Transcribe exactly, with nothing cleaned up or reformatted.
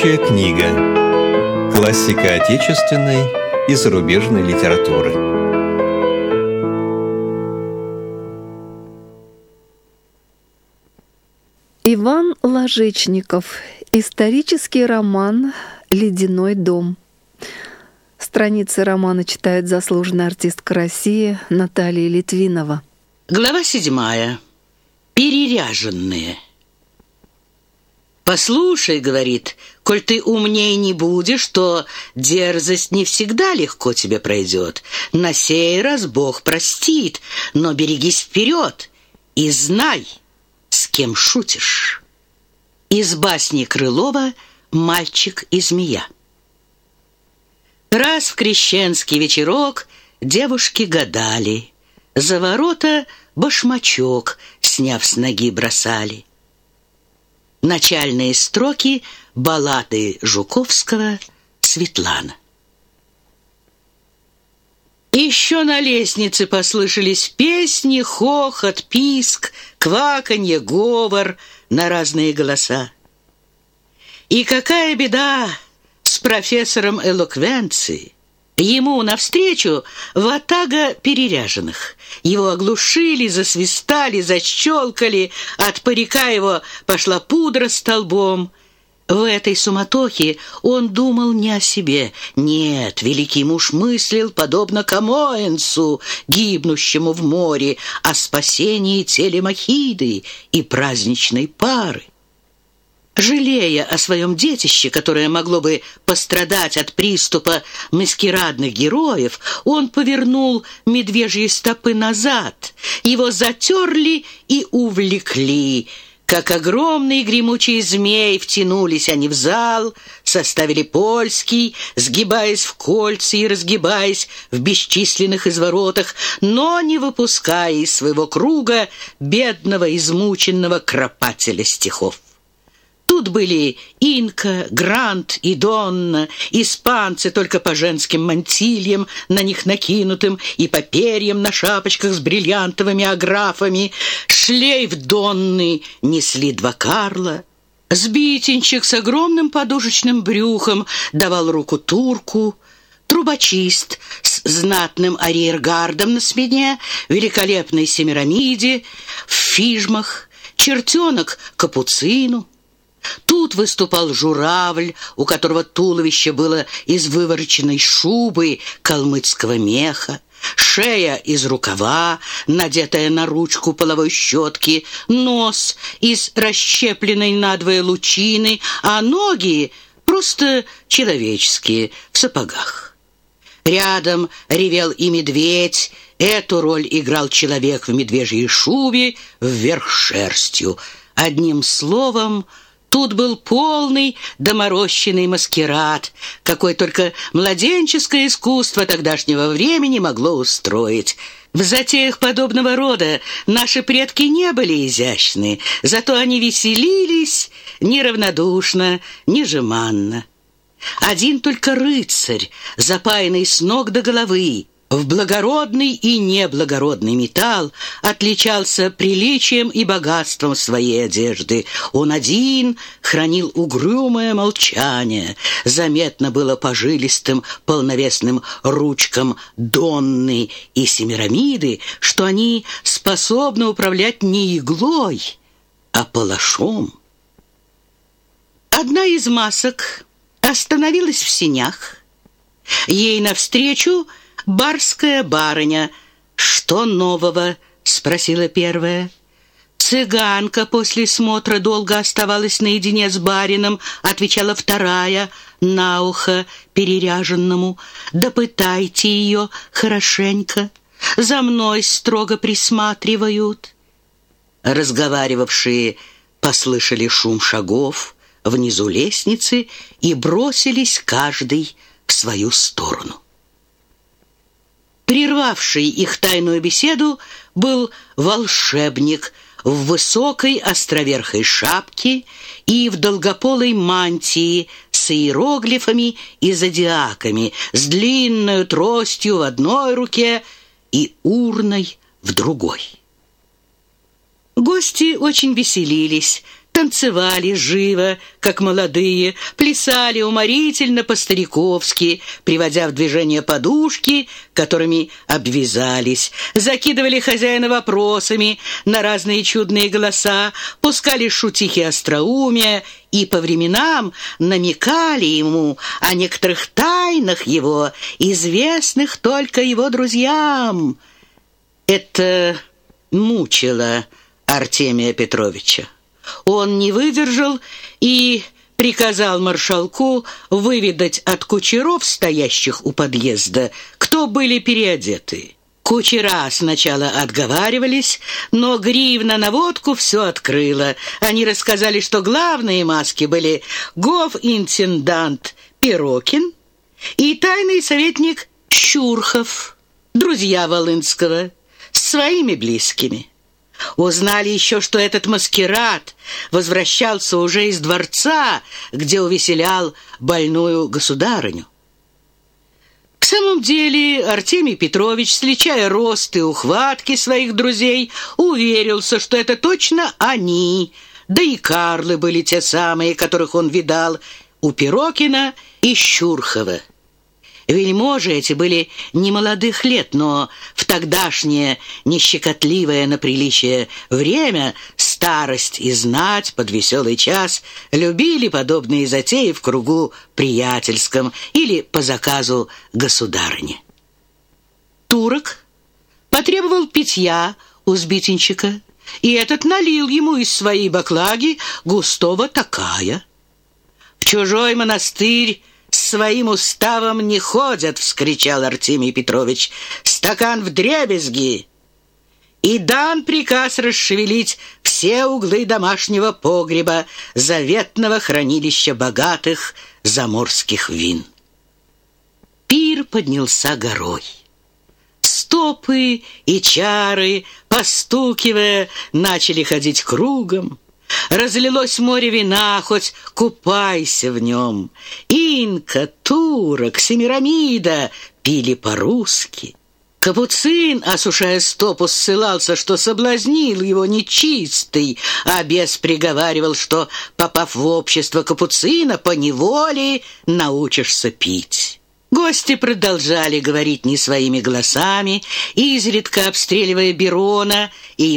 Книга. Классика отечественной и зарубежной литературы. Иван Ложечников. Исторический роман «Ледяной дом». Страницы романа читает заслуженная артистка России Наталья Литвинова. Глава седьмая. Переряженные. «Послушай, — говорит, — коль ты умней не будешь, то дерзость не всегда легко тебе пройдет. На сей раз Бог простит, но берегись вперед и знай, с кем шутишь». Из басни Крылова «Мальчик и змея». Раз в крещенский вечерок девушки гадали, за ворота башмачок, сняв с ноги, бросали. Начальные строки баллады Жуковского «Светлана». Еще на лестнице послышались песни, хохот, писк, кваканье, говор на разные голоса. И какая беда с профессором элоквенции! Ему навстречу ватага переряженных. Его оглушили, засвистали, защелкали, от парика его пошла пудра столбом. В этой суматохе он думал не о себе. Нет, великий муж мыслил, подобно Камоэнсу, гибнущему в море, о спасении Телемахиды и праздничной пары. Жалея о своем детище, которое могло бы пострадать от приступа маскирадных героев, он повернул медвежьи стопы назад. Его затерли и увлекли. Как огромный гремучий змей втянулись они в зал, составили польский, сгибаясь в кольца и разгибаясь в бесчисленных изворотах, но не выпуская из своего круга бедного, измученного кропателя стихов. Тут были Инка, Грант и Донна, испанцы только по женским мантильям, на них накинутым, и по перьям на шапочках с бриллиантовыми аграфами. Шлейф Донны несли два Карла. Сбитенщик с огромным подушечным брюхом давал руку турку. Трубочист с знатным арьергардом на спине, великолепной Семирамиде, в фижмах, чертенок капуцину. Тут выступал журавль, у которого туловище было из вывороченной шубы калмыцкого меха, шея из рукава, надетая на ручку половой щетки, нос из расщепленной надвое лучины, а ноги просто человеческие, в сапогах. Рядом ревел и медведь. Эту роль играл человек в медвежьей шубе вверх шерстью. Одним словом, тут был полный доморощенный маскирад, какой только младенческое искусство тогдашнего времени могло устроить. В затеях подобного рода наши предки не были изящны, зато они веселились неравнодушно, не жеманно. Один только рыцарь, запаянный с ног до головы, в благородный и неблагородный металл, отличался приличием и богатством своей одежды. Он один хранил угрюмое молчание. Заметно было по жилистым полновесным ручкам Донны и Семирамиды, что они способны управлять не иглой, а палашом. Одна из масок остановилась в сенях. Ей навстречу барская барыня. «Что нового?» — спросила первая. «Цыганка после смотра долго оставалась наедине с барином», — отвечала вторая на ухо переряженному. «Допытайте ее хорошенько, за мной строго присматривают». Разговаривавшие послышали шум шагов внизу лестницы и бросились каждый в свою сторону. Прервавший их тайную беседу был волшебник в высокой островерхой шапке и в долгополой мантии с иероглифами и зодиаками, с длинной тростью в одной руке и урной в другой. Гости очень веселились, танцевали живо, как молодые, плясали уморительно по-стариковски, приводя в движение подушки, которыми обвязались, закидывали хозяина вопросами на разные чудные голоса, пускали шутихи остроумия и по временам намекали ему о некоторых тайнах его, известных только его друзьям. Это мучило Артемия Петровича. Он не выдержал и приказал маршалку выведать от кучеров, стоящих у подъезда, кто были переодеты. Кучера сначала отговаривались, но гривна на водку все открыла. Они рассказали, что главные маски были гов-интендант Перокин и тайный советник Щурхов, друзья Волынского, с своими близкими. Узнали еще, что этот маскарад возвращался уже из дворца, где увеселял больную государыню. В самом деле Артемий Петрович, сличая рост и ухватки своих друзей, уверился, что это точно они, да и карлы были те самые, которых он видал у Перокина и Щурхова. Вельможи эти были немолодых лет, но в тогдашнее нещекотливое на приличие время старость и знать под веселый час любили подобные затеи в кругу приятельском или по заказу государыни. Турок потребовал питья у сбитенщика, и этот налил ему из своей баклаги густого такая. «В чужой монастырь с своим уставом не ходят!» — вскричал Артемий Петрович. «Стакан вдребезги!» И дан приказ расшевелить все углы домашнего погреба, заветного хранилища богатых заморских вин. Пир поднялся горой. Стопы и чары, постукивая, начали ходить кругом. Разлилось море вина, хоть купайся в нем. Инка, Турок, Семирамида пили по-русски. Капуцин, осушая стопу, ссылался, что соблазнил его нечистый, а бес приговаривал, что, попав в общество капуцина, поневоле научишься пить. Гости продолжали говорить не своими голосами, изредка обстреливая Берона и